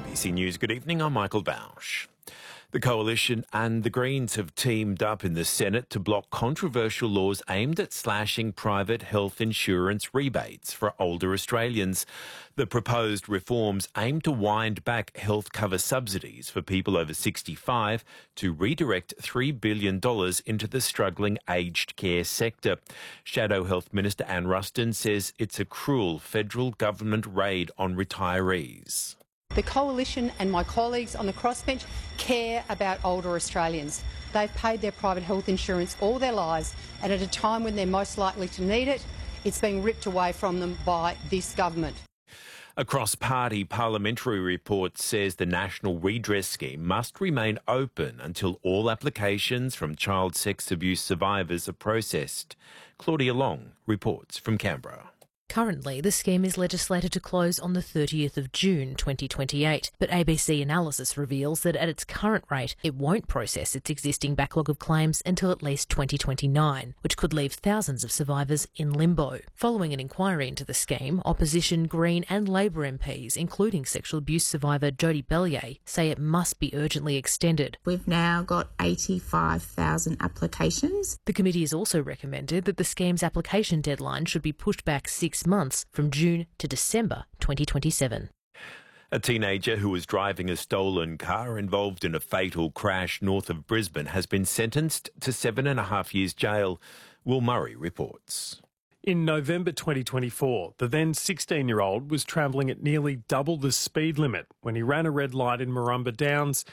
ABC News, good evening. I'm Michael Bausch. The Coalition and the Greens have teamed up in the Senate to block controversial laws aimed at slashing private health insurance rebates for older Australians. The proposed reforms aim to wind back health cover subsidies for people over 65 to redirect $3 billion into the struggling aged care sector. Shadow Health Minister Anne Ruston says it's a cruel federal government raid on retirees. The Coalition and my colleagues on the crossbench care about older Australians. They've paid their private health insurance all their lives, and at a time when they're most likely to need it, it's being ripped away from them by this government. A cross-party parliamentary report says the National Redress Scheme must remain open until all applications from child sex abuse survivors are processed. Claudia Long reports from Canberra. Currently, the scheme is legislated to close on the 30th of June 2028, but ABC analysis reveals that at its current rate, it won't process its existing backlog of claims until at least 2029, which could leave thousands of survivors in limbo. Following an inquiry into the scheme, opposition, Green and Labor MPs, including sexual abuse survivor Jodie Bellier, say it must be urgently extended. We've now got 85,000 applications. The committee has also recommended that the scheme's application deadline should be pushed back 6 months from June to December 2027. A teenager who was driving a stolen car involved in a fatal crash north of Brisbane has been sentenced to 7.5 years jail. Will Murray reports. In November 2024, the then 16-year-old was travelling at nearly double the speed limit when he ran a red light in Murrumba Downs